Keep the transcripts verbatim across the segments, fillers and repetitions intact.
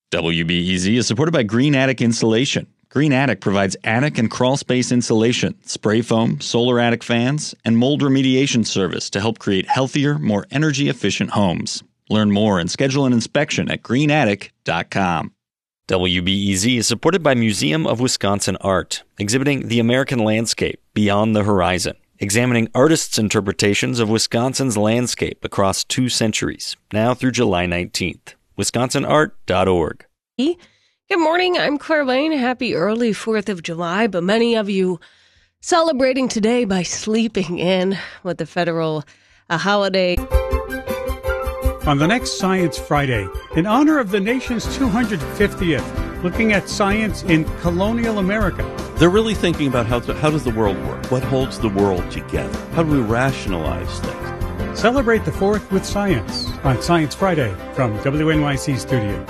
W B E Z is supported by Green Attic Insulation. Green Attic provides attic and crawl space insulation, spray foam, solar attic fans, and mold remediation service to help create healthier, more energy-efficient homes. Learn more and schedule an inspection at green attic dot com. W B E Z is supported by Museum of Wisconsin Art, exhibiting the American landscape beyond the horizon, examining artists' interpretations of Wisconsin's landscape across two centuries, now through July nineteenth. wisconsin art dot org. Good morning, I'm Claire Lane. Happy early fourth of July, but many of you celebrating today by sleeping in with the federal uh, holiday. On the next Science Friday, in honor of the nation's two hundred fiftieth, looking at science in colonial America. They're really thinking about how, to, how does the world work? What holds the world together? How do we rationalize things? Celebrate the fourth with science on Science Friday from W N Y C Studio.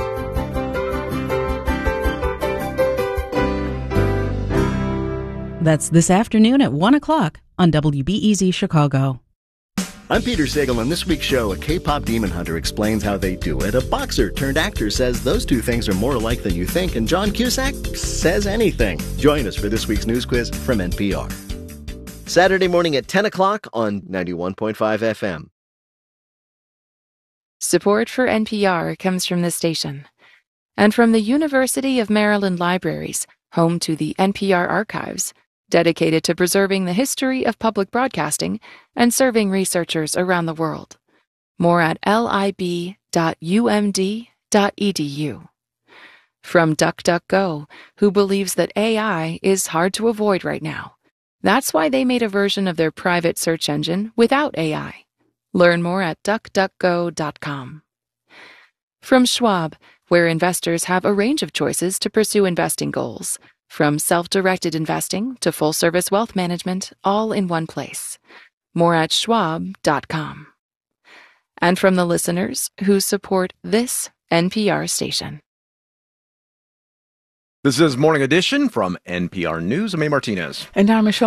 That's this afternoon at one o'clock on W B E Z Chicago. I'm Peter Sagal. On this week's show, a K-pop demon hunter explains how they do it. A boxer turned actor says those two things are more alike than you think. And John Cusack says anything. Join us for this week's news quiz from N P R. Saturday morning at ten o'clock on ninety-one point five F M. Support for N P R comes from this station and from the University of Maryland Libraries, home to the N P R Archives, dedicated to preserving the history of public broadcasting and serving researchers around the world. More at lib dot u m d dot e d u. From DuckDuckGo, who believes that A I is hard to avoid right now. That's why they made a version of their private search engine without A I. Learn more at duck duck go dot com. From Schwab, where investors have a range of choices to pursue investing goals, from self-directed investing to full-service wealth management, all in one place. More at schwab dot com. And from the listeners who support this N P R station. This is Morning Edition from N P R News. I'm A. Martinez. And I'm Michelle